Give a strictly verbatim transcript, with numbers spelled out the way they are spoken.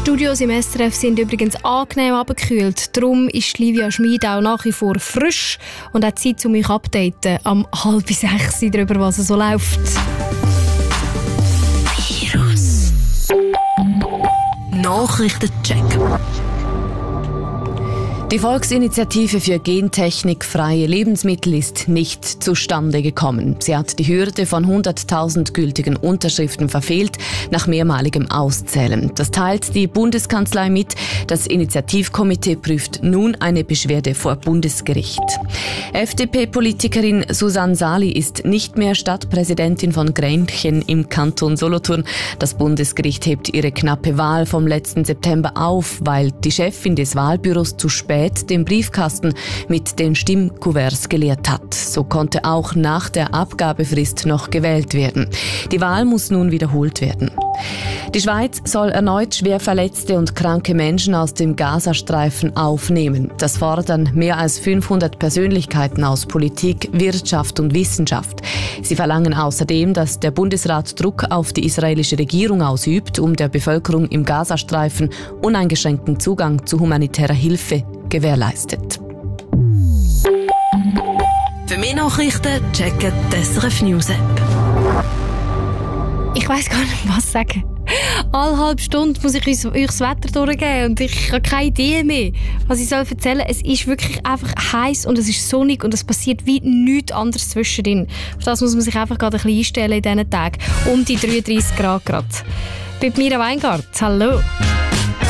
Studios im S R F sind übrigens angenehm abgekühlt. Darum ist Livia Schmid auch nach wie vor frisch und hat Zeit, um mich updaten am halb sechs darüber, was so läuft. Virus Nachrichtencheck. Die Volksinitiative für gentechnikfreie Lebensmittel ist nicht zustande gekommen. Sie hat die Hürde von hunderttausend gültigen Unterschriften verfehlt, nach mehrmaligem Auszählen. Das teilt die Bundeskanzlei mit. Das Initiativkomitee prüft nun eine Beschwerde vor Bundesgericht. F D P-Politikerin Susanne Sali ist nicht mehr Stadtpräsidentin von Grenchen im Kanton Solothurn. Das Bundesgericht hebt ihre knappe Wahl vom letzten September auf, weil die Chefin des Wahlbüros zu spät den Briefkasten mit den Stimmkuverts geleert hat. So konnte auch nach der Abgabefrist noch gewählt werden. Die Wahl muss nun wiederholt werden. Die Schweiz soll erneut schwer verletzte und kranke Menschen aus dem Gazastreifen aufnehmen. Das fordern mehr als fünfhundert Persönlichkeiten aus Politik, Wirtschaft und Wissenschaft. Sie verlangen außerdem, dass der Bundesrat Druck auf die israelische Regierung ausübt, um der Bevölkerung im Gazastreifen uneingeschränkten Zugang zu humanitärer Hilfe gewährleistet. Für mehr Nachrichten checken die S R F News App. Ich weiss gar nicht, was sagen. Alle halbe Stunde muss ich euch das Wetter durchgeben und ich habe keine Idee mehr, was ich soll erzählen soll. Es ist wirklich einfach heiß und es ist sonnig und es passiert wie nichts anderes zwischendrin. Auf das muss man sich einfach gerade ein bisschen einstellen in diesen Tagen. Um die dreiunddreissig Grad gerade. Bei Mira Weingart, hallo.